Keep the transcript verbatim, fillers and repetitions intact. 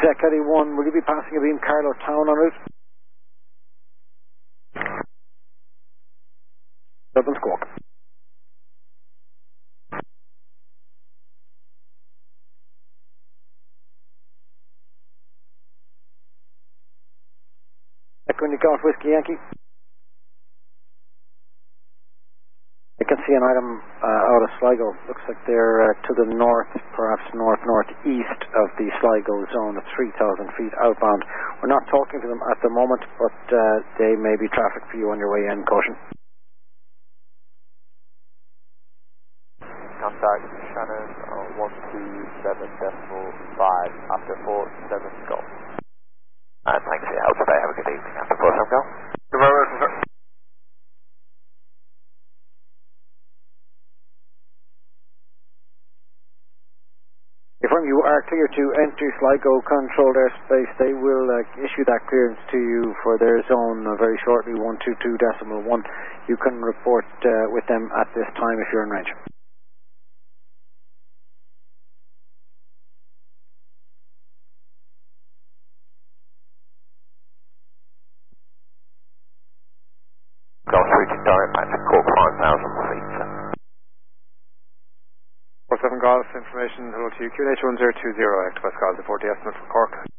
Exec Eddie one, will you be passing a beam Carlow Town en route? Dublin Squawk. Echo Golf Whiskey Yankee. I can see an item uh, out of Sligo. Looks like they're uh, to the north, perhaps north-northeast of the Sligo zone at three thousand feet outbound. We're not talking to them at the moment, but uh, they may be traffic for you on your way in. Caution. Contact Shannon on one two seven decimal five after four seven golf. And thanks for your help today. Have a good evening after four seven golf. Good morning, sir. Confirm you are clear to enter Sligo controlled airspace. They will uh, issue that clearance to you for their zone uh, very shortly, one two two decimal one. You can report uh, with them at this time if you're in range. Golf reaching direct back to Cork five thousand feet, sir. four seven Golf, information, hello to you. Q N H one zero two zero, active Pascal, the forty estimate for Cork.